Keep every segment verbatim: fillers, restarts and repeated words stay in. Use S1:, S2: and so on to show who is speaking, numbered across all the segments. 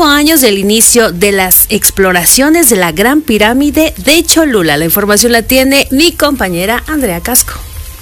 S1: cinco años del inicio de las exploraciones de la Gran Pirámide de Cholula. La información la tiene mi compañera Andrea Casco.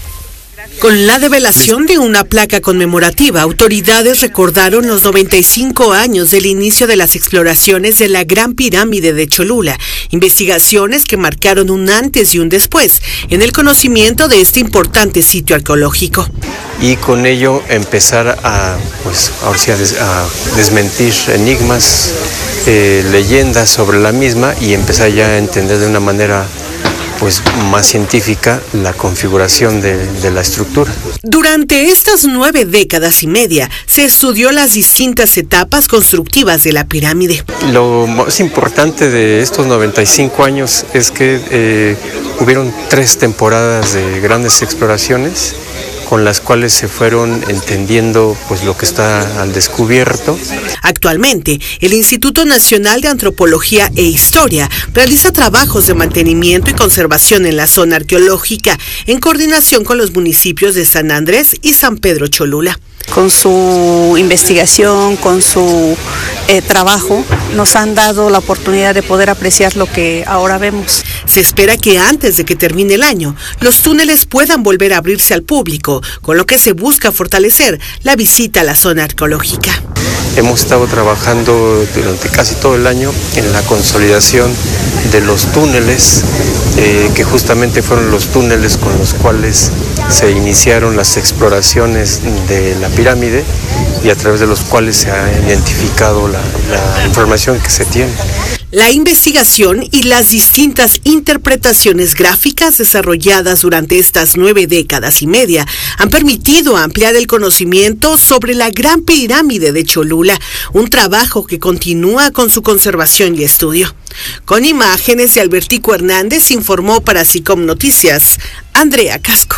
S2: Con la develación de una placa conmemorativa, autoridades recordaron los noventa y cinco años del inicio de las exploraciones de la Gran Pirámide de Cholula, investigaciones que marcaron un antes y un después en el conocimiento de este importante sitio arqueológico.
S3: Y con ello empezar a, pues, ahora sí a, des, a desmentir enigmas, eh, leyendas sobre la misma y empezar ya a entender de una manera pues más científica la configuración de, de la estructura.
S2: Durante estas nueve décadas y media se estudió las distintas etapas constructivas de la pirámide.
S3: Lo más importante de estos noventa y cinco años es que eh, hubieron tres temporadas de grandes exploraciones con las cuales se fueron entendiendo pues lo que está al descubierto.
S2: Actualmente, el Instituto Nacional de Antropología e Historia realiza trabajos de mantenimiento y conservación en la zona arqueológica, en coordinación con los municipios de San Andrés y San Pedro Cholula.
S4: Con su investigación, con su eh, trabajo, nos han dado la oportunidad de poder apreciar lo que ahora vemos.
S2: Se espera que antes de que termine el año, los túneles puedan volver a abrirse al público, con lo que se busca fortalecer la visita a la zona arqueológica.
S3: Hemos estado trabajando durante casi todo el año en la consolidación de los túneles, eh, que justamente fueron los túneles con los cuales se iniciaron las exploraciones de la pirámide y a través de los cuales se ha identificado la, la información que se tiene.
S2: La investigación y las distintas interpretaciones gráficas desarrolladas durante estas nueve décadas y media han permitido ampliar el conocimiento sobre la Gran Pirámide de Cholula, un trabajo que continúa con su conservación y estudio. Con imágenes de Albertico Hernández, informó para SICOM Noticias, Andrea Casco.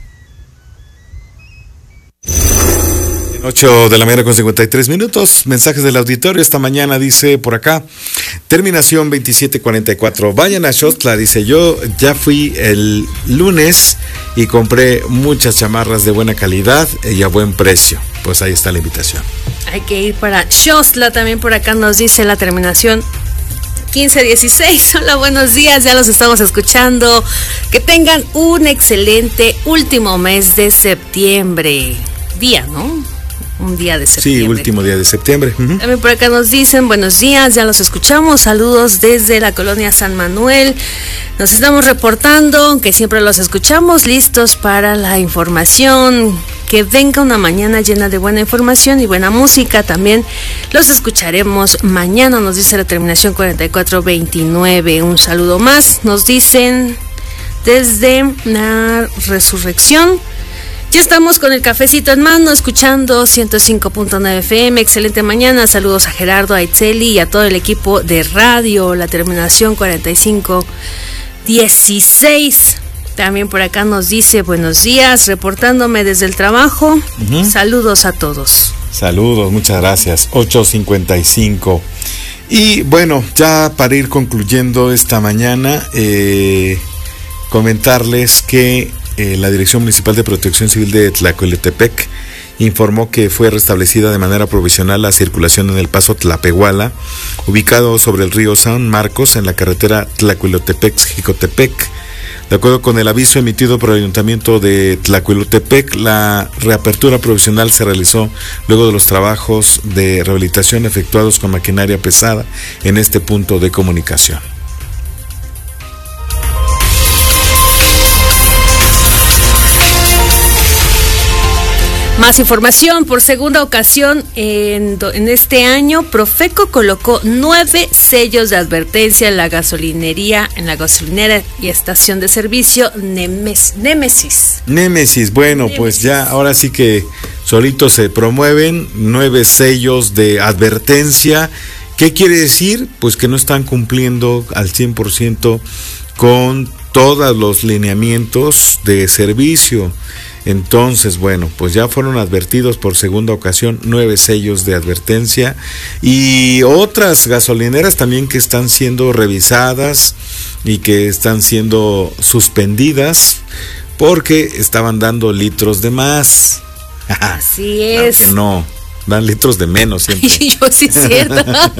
S5: ocho de la mañana con cincuenta y tres minutos, mensajes del auditorio esta mañana, dice por acá, terminación veintisiete cuarenta y cuatro, vayan a Xostla, dice, yo ya fui el lunes y compré muchas chamarras de buena calidad y a buen precio, pues ahí está la invitación.
S1: Hay que ir para Xostla, también por acá nos dice la terminación quince dieciséis, hola, buenos días, ya los estamos escuchando, que tengan un excelente último mes de septiembre, día, ¿no? Un día de septiembre.
S5: Sí, último día de septiembre. Uh-huh.
S1: También por acá nos dicen, buenos días, ya los escuchamos, saludos desde la colonia San Manuel, nos estamos reportando, aunque siempre los escuchamos, listos para la información, que venga una mañana llena de buena información y buena música, también los escucharemos mañana, nos dice la terminación cuarenta y cuatro veintinueve, un saludo más, nos dicen desde la Resurrección. Ya estamos con el cafecito en mano, escuchando ciento cinco punto nueve F M. Excelente mañana. Saludos a Gerardo, a Itzeli y a todo el equipo de radio. La terminación cuarenta y cinco dieciséis. También por acá nos dice buenos días, reportándome desde el trabajo. Uh-huh. Saludos a todos.
S5: Saludos, muchas gracias. ocho cincuenta y cinco. Y bueno, ya para ir concluyendo esta mañana, eh, comentarles que Eh, la Dirección Municipal de Protección Civil de Tlacoilotepec informó que fue restablecida de manera provisional la circulación en el paso Tlapehuala, ubicado sobre el río San Marcos en la carretera Tlacoilotepec-Jicotepec. De acuerdo con el aviso emitido por el Ayuntamiento de Tlacoilotepec, la reapertura provisional se realizó luego de los trabajos de rehabilitación efectuados con maquinaria pesada en este punto de comunicación.
S1: Más información, por segunda ocasión en, en este año, Profeco colocó nueve sellos de advertencia en la gasolinería, en la gasolinera y estación de servicio Nemes, Némesis.
S5: Némesis, bueno, Némesis. Pues ya ahora sí que solitos se promueven nueve sellos de advertencia. ¿Qué quiere decir? Pues que no están cumpliendo al cien por ciento con todos los lineamientos de servicio. Entonces, bueno, pues ya fueron advertidos por segunda ocasión nueve sellos de advertencia y otras gasolineras también que están siendo revisadas y que están siendo suspendidas porque estaban dando litros de más.
S1: Así es.
S5: Claro que no, dan litros de menos siempre.
S1: Yo sí es cierto.